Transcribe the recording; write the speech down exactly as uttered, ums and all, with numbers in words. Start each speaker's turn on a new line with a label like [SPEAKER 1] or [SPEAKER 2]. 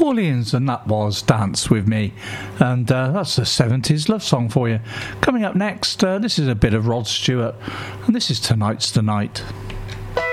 [SPEAKER 1] Orleans, and that was Dance With Me. And uh, that's a seventies love song for you. Coming up next, uh, this is a bit of Rod Stewart, and this is Tonight's the Night.